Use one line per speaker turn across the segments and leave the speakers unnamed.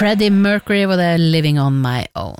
Freddie Mercury var det Living on my own.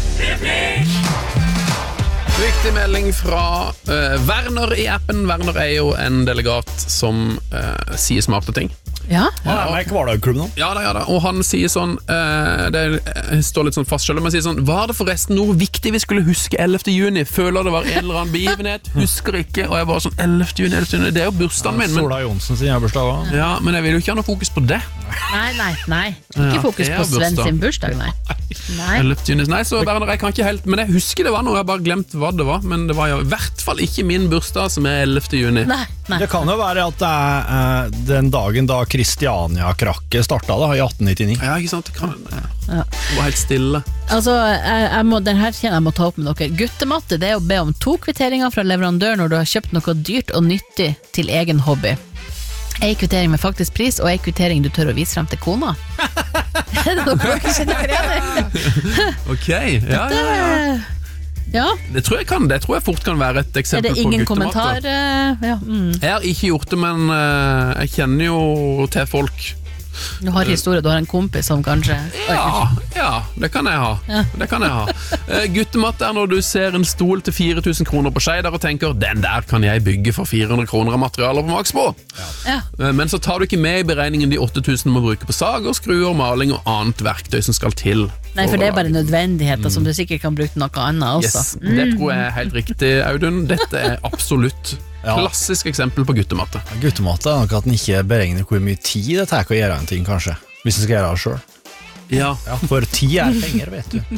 Viktig melding fra Werner I appen. Werner jo en delegat som sier smarte ting.
Ja?
Han med I Kvardagklubben nå.
Ja da, og han sier sånn det står litt sånn fast selv, men sier sånn: var det forresten noe viktig vi skulle huske 11. juni? Føler det var en eller annen begivenhet? Husker ikke. Og jeg bare sånn 11. juni, det jo bursdagen min, men...
Sola Jonsen sin bursdag også.
Ja, men jeg vil jo ikke ha noe fokus på det.
Nei. Ikke fokus på Sven sin bursdag, nei.
11. juni, nei, så Werner, jeg kan ikke helt, men jeg husker det var noe, jeg har bare glemt hva det var, men det var jo I hvert fall ikke min bursdag som 11. juni.
Nei.
Det kan jo være at det den dagen da Kristiania-krakket startet da, I 1899.
Ja, ikke sant, det kan det var helt stille.
Altså, den her kjenner jeg må ta opp med dere. Guttematte, det å be om 2 kvitteringer fra leverandør når du har kjøpt noe dyrt og nyttig til egen hobby. En kvittering med faktisk pris, og en kvittering du tør å vise frem til kona. Det noe dere kjenner igjen?
Ok, ja.
Ja.
Det tror jeg fort kan være et eksempel på guttematte.
Det ingen kommentar? Ja.
Jeg har ikke gjort det, men jeg kjenner jo til folk.
Du har historie, du har en kompis som kanskje...
Ja, det kan jeg ha. Det kan jeg ha. Guttematte når du ser en stol til 4000 kroner på Skeidar og tenker, den der kan jeg bygge for 400 kroner av materialer på Maxbo.
Ja.
Men så tar du ikke med I beregningen de 8000 du må bruke på sager, skruer, maling og annet verktøy som skal til.
Nei, for det bare nødvendigheter som du sikkert kan bruke noe annet også.
Yes, det tror jeg helt riktig, Audun. Dette absolutt klassisk eksempel på guttematte.
Guttematte nok at den ikke beregner hvor mye tid det tar å gjøre en ting, kanskje. Hvis du skal gjøre det selv.
Ja,
for tid penger, vet du.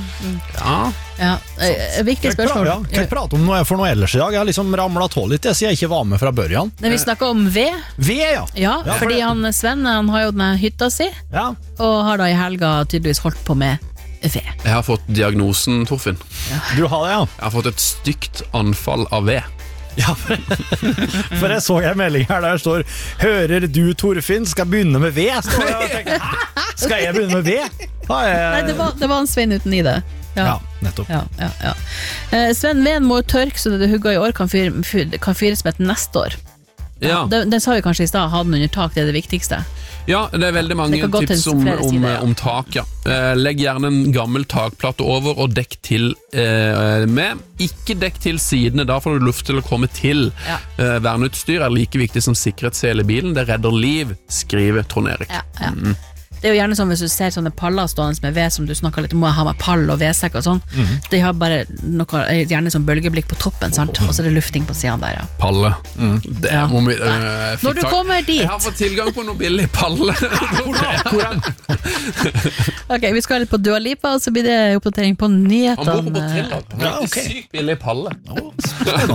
Viktig spørsmål.
Kan jeg prate om noe for noe ellers I dag? Jeg har liksom ramlet av litt, siden jeg ikke var med fra børjan.
Vi snakket om ved.
Ved,
Ja, fordi Sven, han har jo denne hytta si, og har da I helga tydeligvis holdt på med ved.
Jeg har fått diagnosen, Torfinn.
Du har det,
Jeg har fått et stygt anfall av ved.
Ja, for jeg så en melding her der står: hører du Torfinn skal begynne med ved? Står jeg og tenker, hæ? Skal jeg begynne med ved?
Nei, det var en Svein uten I det.
Ja, nettopp.
Sven, veden må tørke så det du hugger I år kan fyres med et neste år. Den sa vi kanskje I sted, ha den under tak, det det viktigste.
Ja, det veldig mange tips om tak, legg gjerne en gammel takplatte over og dekk til med. Ikke dekk til sidene, da får du luft til å komme til. Verneutstyr like viktig som sikkerhetssel I bilen, det redder liv, skriver Trond Erik. Det jo gjerne sånn hvis du ser sånne paller stående med ved som du snakket litt om, må jeg ha med pall og vedsekk og sånn. De har bare noe, gjerne sånn bølgeblikk på toppen, sant? Og så det lufting på siden der. Palle. Det må vi,
når du kommer dit.
Jeg har fått tilgang på noe billig palle.
Ok, vi skal litt på Dua Lipa, og så blir det oppdatering på nyhetene.
Han bor på Botella. Sykt billig palle.